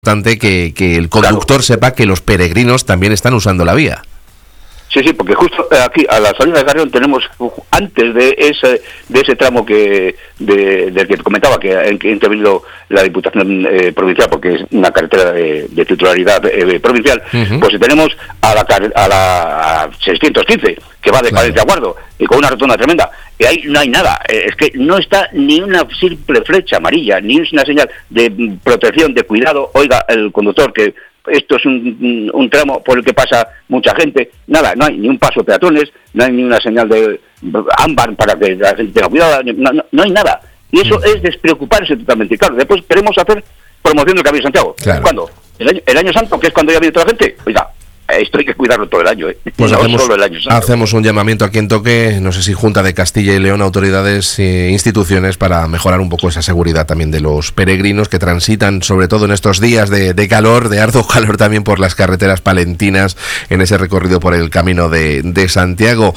importante que el conductor sepa que los peregrinos también están usando la vía. Sí, porque justo aquí, a la salida de Carrión, tenemos, antes de ese tramo del que te comentaba, que ha intervenido la Diputación Provincial, porque es una carretera de titularidad provincial, pues tenemos a la 615, que va de Palencia a Guardo, y con una rotonda tremenda, y ahí no hay nada, es que no está ni una simple flecha amarilla, ni una señal de protección, de cuidado. Oiga, el conductor, que esto es un tramo por el que pasa mucha gente, nada, no hay ni un paso de peatones, no hay ni una señal de ámbar para que la gente tenga cuidado, no hay nada. Y eso es despreocuparse totalmente. Y claro, después queremos hacer promoción del Camino de Santiago. Claro. ¿Cuándo? El año santo, que es cuando ya viene toda la gente. Oiga, esto hay que cuidarlo todo el año, Pues no solo el año santo. Hacemos un llamamiento a quien toque, no sé si Junta de Castilla y León, autoridades e instituciones, para mejorar un poco esa seguridad también de los peregrinos que transitan, sobre todo en estos días de calor, de arduo calor también, por las carreteras palentinas, en ese recorrido por el Camino de Santiago.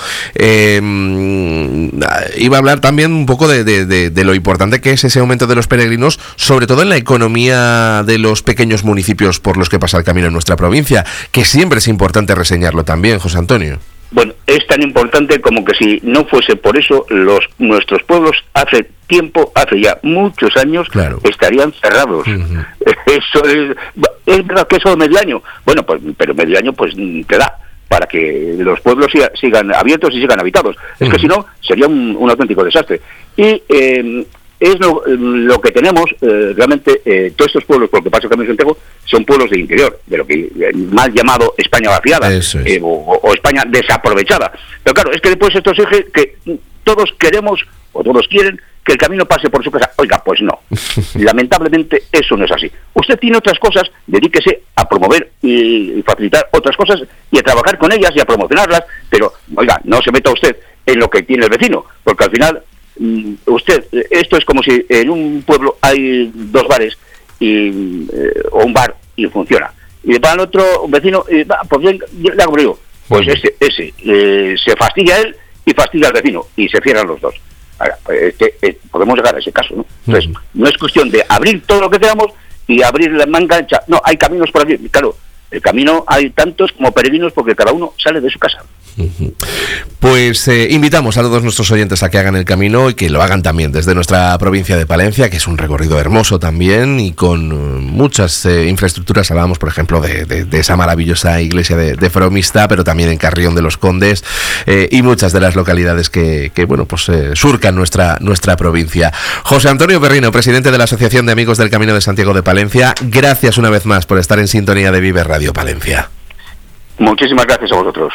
Iba a hablar también un poco de lo importante que es ese aumento de los peregrinos, sobre todo en la economía de los pequeños municipios por los que pasa el camino en nuestra provincia, que siempre es importante reseñarlo también, José Antonio. Bueno, es tan importante como que si no fuese por eso, nuestros pueblos hace ya muchos años, claro, estarían cerrados. Eso es verdad que eso de medio año. Bueno, pues, pero medio año pues te da para que los pueblos sigan abiertos y sigan habitados. Es que si no, sería un auténtico desastre. Y es lo que tenemos realmente. Todos estos pueblos, por lo que pasa el Camino de Santiago, son pueblos de interior, de lo que mal llamado España vaciada, o España desaprovechada. Pero claro, es que después esto exige que todos queremos, o todos quieren, que el camino pase por su casa. Oiga, pues no. Lamentablemente eso no es así. Usted tiene otras cosas, dedíquese a promover y facilitar otras cosas, y a trabajar con ellas y a promocionarlas, pero oiga, no se meta usted en lo que tiene el vecino, porque al final esto es como si en un pueblo hay dos bares o un bar y funciona, y para el otro vecino, pues bien, le hago yo, pues ese se fastidia él y fastidia al vecino, y se cierran los dos. Ahora, podemos llegar a ese caso, ¿no? Entonces, no es cuestión de abrir todo lo que queramos y abrir la manga ancha. No, hay caminos por aquí. Claro, el camino hay tantos como peregrinos, porque cada uno sale de su casa. Pues invitamos a todos nuestros oyentes a que hagan el camino, y que lo hagan también desde nuestra provincia de Palencia, que es un recorrido hermoso también, y con muchas infraestructuras. Hablábamos, por ejemplo, de esa maravillosa iglesia de Fromista, pero también en Carrión de los Condes, y muchas de las localidades que surcan nuestra provincia. José Antonio Perrino, presidente de la Asociación de Amigos del Camino de Santiago de Palencia, gracias una vez más por estar en sintonía de Vive Radio Palencia. Muchísimas gracias a vosotros.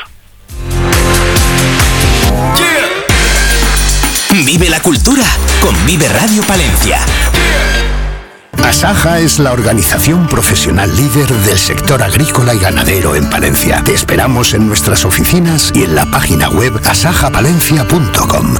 Vive la cultura con Vive Radio Palencia. Asaja es la organización profesional líder del sector agrícola y ganadero en Palencia. Te esperamos en nuestras oficinas y en la página web asajapalencia.com.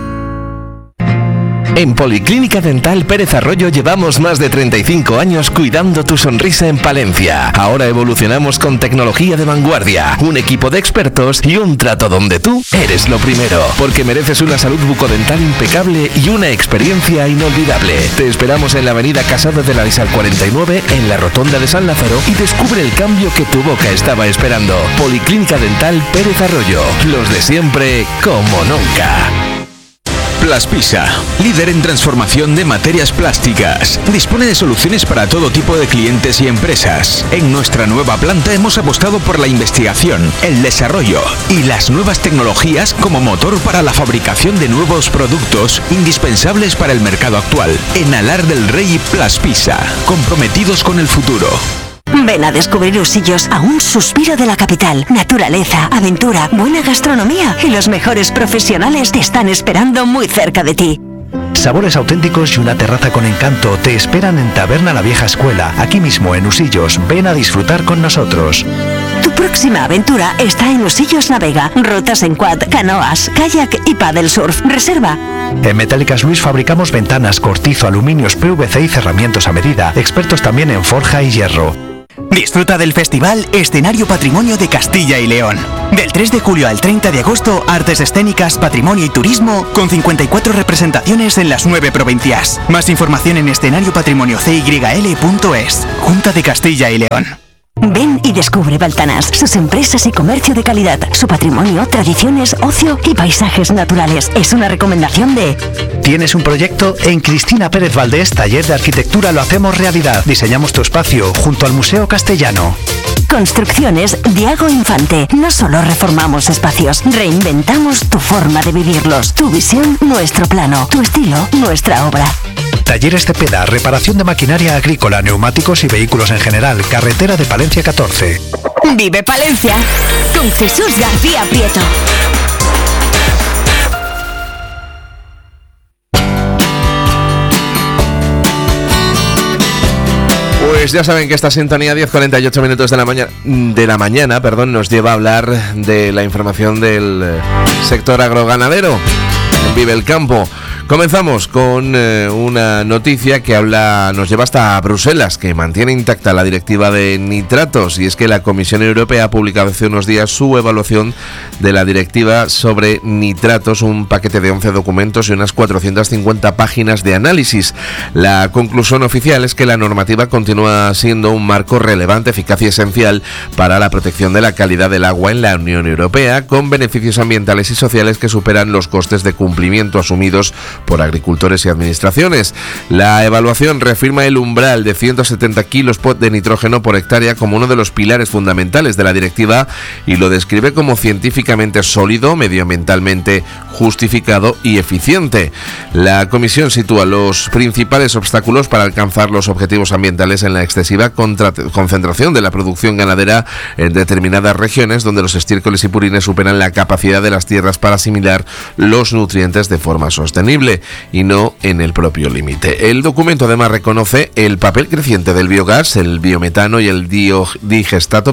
En Policlínica Dental Pérez Arroyo llevamos más de 35 años cuidando tu sonrisa en Palencia. Ahora evolucionamos con tecnología de vanguardia, un equipo de expertos y un trato donde tú eres lo primero, porque mereces una salud bucodental impecable y una experiencia inolvidable. Te esperamos en la avenida Casado de la Lisa 49, en la Rotonda de San Lázaro, y descubre el cambio que tu boca estaba esperando. Policlínica Dental Pérez Arroyo, los de siempre como nunca. Plaspisa, líder en transformación de materias plásticas. Dispone de soluciones para todo tipo de clientes y empresas. En nuestra nueva planta hemos apostado por la investigación, el desarrollo y las nuevas tecnologías como motor para la fabricación de nuevos productos indispensables para el mercado actual. En Alar del Rey, Plaspisa, comprometidos con el futuro. Ven a descubrir Usillos, a un suspiro de la capital. Naturaleza, aventura, buena gastronomía y los mejores profesionales te están esperando muy cerca de ti. Sabores auténticos y una terraza con encanto te esperan en Taberna La Vieja Escuela, aquí mismo en Usillos. Ven a disfrutar con nosotros. Tu próxima aventura está en Usillos Navega. Rutas en quad, canoas, kayak y paddle surf. Reserva. En Metálicas Luis fabricamos ventanas, cortizo, aluminios, PVC y cerramientos a medida. Expertos también en forja y hierro. Disfruta del festival Escenario Patrimonio de Castilla y León. Del 3 de julio al 30 de agosto, artes escénicas, patrimonio y turismo, con 54 representaciones en las 9 provincias. Más información en escenariopatrimoniocyl.es. Junta de Castilla y León. Ven y descubre Baltanás, sus empresas y comercio de calidad, su patrimonio, tradiciones, ocio y paisajes naturales. Es una recomendación de... ¿Tienes un proyecto? En Cristina Pérez Valdés, Taller de Arquitectura, lo hacemos realidad. Diseñamos tu espacio junto al Museo Castellano. Construcciones Diago Infante. No solo reformamos espacios, reinventamos tu forma de vivirlos. Tu visión, nuestro plano. Tu estilo, nuestra obra. Talleres Cepeda, reparación de maquinaria agrícola, neumáticos y vehículos en general. Carretera de Palencia 14. Vive Palencia con Jesús García Prieto. Pues ya saben que esta sintonía 10:48 minutos de la mañana, nos lleva a hablar de la información del sector agroganadero. Vive el campo. Comenzamos con una noticia que nos lleva hasta Bruselas, que mantiene intacta la directiva de nitratos, y es que la Comisión Europea ha publicado hace unos días su evaluación de la directiva sobre nitratos, un paquete de 11 documentos y unas 450 páginas de análisis. La conclusión oficial es que la normativa continúa siendo un marco relevante, eficaz y esencial para la protección de la calidad del agua en la Unión Europea, con beneficios ambientales y sociales que superan los costes de cumplimiento asumidos por agricultores y administraciones. La evaluación reafirma el umbral de 170 kilos de nitrógeno por hectárea como uno de los pilares fundamentales de la directiva y lo describe como científicamente sólido, medioambientalmente justificado y eficiente. La comisión sitúa los principales obstáculos para alcanzar los objetivos ambientales en la excesiva concentración de la producción ganadera en determinadas regiones donde los estiércoles y purines superan la capacidad de las tierras para asimilar los nutrientes de forma sostenible y no en el propio límite. El documento además reconoce el papel creciente del biogás, el biometano y el digestato,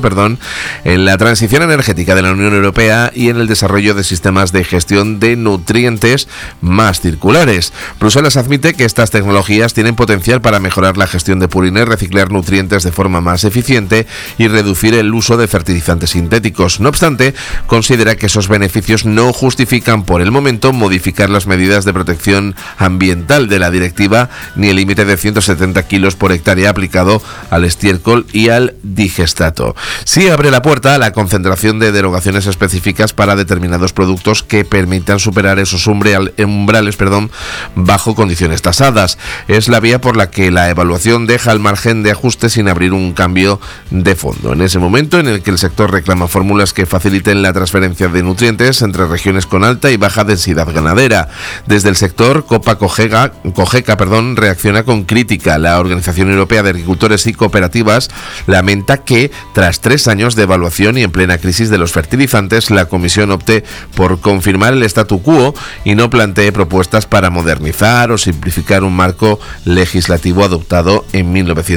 en la transición energética de la Unión Europea y en el desarrollo de sistemas de gestión de nutrientes más circulares. Bruselas admite que estas tecnologías tienen potencial para mejorar la gestión de purines, reciclar nutrientes de forma más eficiente y reducir el uso de fertilizantes sintéticos. No obstante, considera que esos beneficios no justifican por el momento modificar las medidas de protección ambiental de la directiva ni el límite de 170 kilos por hectárea aplicado al estiércol y al digestato. Sí abre la puerta a la concentración de derogaciones específicas para determinados productos que permitan superar esos umbrales bajo condiciones tasadas. Es la vía por la que la evaluación deja el margen de ajuste sin abrir un cambio de fondo. En ese momento en el que el sector reclama fórmulas que faciliten la transferencia de nutrientes entre regiones con alta y baja densidad ganadera. Desde el sector Cogeca reacciona con crítica. La Organización Europea de Agricultores y Cooperativas lamenta que, tras 3 años de evaluación y en plena crisis de los fertilizantes, la Comisión opte por confirmar el statu quo y no plantee propuestas para modernizar o simplificar un marco legislativo adoptado en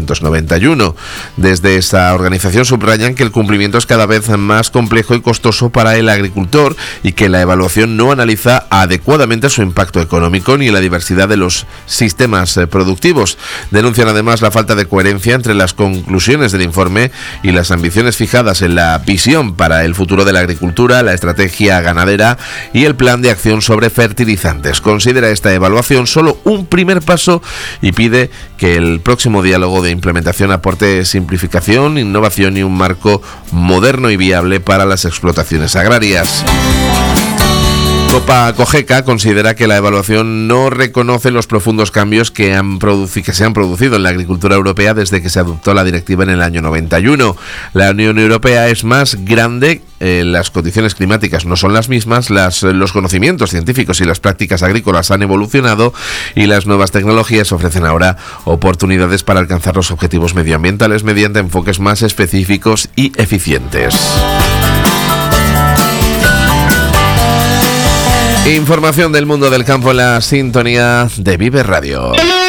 1991. Desde esa organización subrayan que el cumplimiento es cada vez más complejo y costoso para el agricultor y que la evaluación no analiza adecuadamente su impacto económico ni la diversidad de los sistemas productivos. Denuncian además la falta de coherencia entre las conclusiones del informe y las ambiciones fijadas en la visión para el futuro de la agricultura, la estrategia ganadera y el plan de acción sobre fertilizantes. Considera esta evaluación solo un primer paso y pide que el próximo diálogo de implementación aporte simplificación, innovación y un marco moderno y viable para las explotaciones agrarias. Cogeca considera que la evaluación no reconoce los profundos cambios que se han producido en la agricultura europea desde que se adoptó la directiva en el año 91. La Unión Europea es más grande, las condiciones climáticas no son las mismas, los conocimientos científicos y las prácticas agrícolas han evolucionado y las nuevas tecnologías ofrecen ahora oportunidades para alcanzar los objetivos medioambientales mediante enfoques más específicos y eficientes. Información del mundo del campo en la sintonía de Vive Radio.